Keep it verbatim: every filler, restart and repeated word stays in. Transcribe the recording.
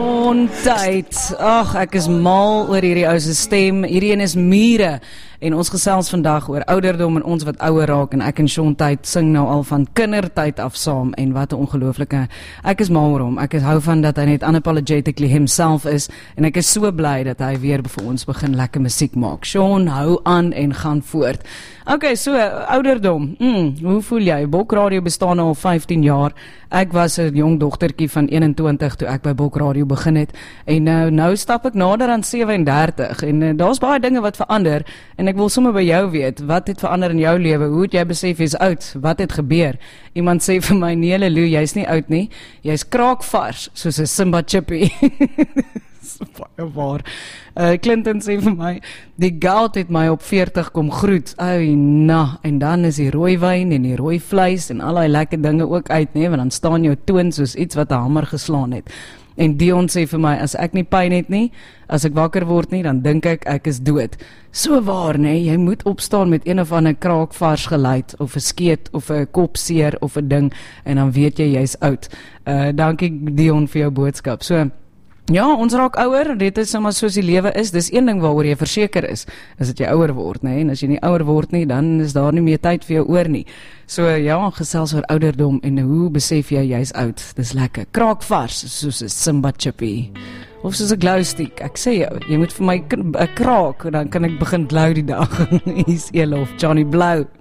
Tyd. Ag, ek is mal oor hierdie ou se stem. Hierdie een is Mure. En ons gesels vandag oor ouderdom en ons wat ouer raak. En ek en Sean Tyd sing nou al van kindertyd af saam. En wat 'n ongelooflike. Ek is mal oor hom. Ek is hou van dat hy net unapologetically himself is. En ek is so bly dat hy weer vir ons begin lekker musiek maak. Sean, hou aan en gaan voort. Okay, so ouderdom. Mm, hoe voel jy? Bok Radio bestaan al vyftien jaar. Ek was 'n jong dogtertjie van eenentwintig toe ek by Bok Radio begin het. En nou nou stap ek nader aan sewe en dertig en uh, daar's baie dinge wat verander en ek wil sommer by jou weet, wat het verander in jou lewe? Hoe het jy besef jy's oud? Wat het gebeur? Iemand sê vir my, nee Lelu, jy's nie oud nie. Jy's kraakvars soos 'n Simba chippy. Baie waar. Uh, Clinton sê vir my, die goud het my op veertig kom groet. Ai, na, en dan is die rooi wyn en die rooi vleis en al die lekker dinge ook uit, nee, want dan staan jou toon soos iets wat 'n hamer geslaan het. En Dion sê vir my, as ek nie pyn het nie, as ek wakker word nie, dan dink ek, ek is dood. So waar, nee, jy moet opstaan met een of ander kraakvars geluid, of 'n skeet, of 'n kopseer, of 'n ding, en dan weet jy, jy's oud. Uh, dankie Dion vir jou boodskap. So, ja, ons raak ouer, dit is sommer soos die lewe is, dis een ding waaroor jy verseker is, is dat jy ouer word, nee, en as jy nie ouer word nie, dan is daar nie meer tyd vir jou oor nie. So ja, gesels oor ouderdom en hoe besef jy jy's oud, dis lekker, kraakvars, soos 'n Simba chippy, of soos 'n glow stick, ek sê jou, jy moet vir my 'n kraak, dan kan ek begin glow die dag, hier's Elof, Johnny Blou.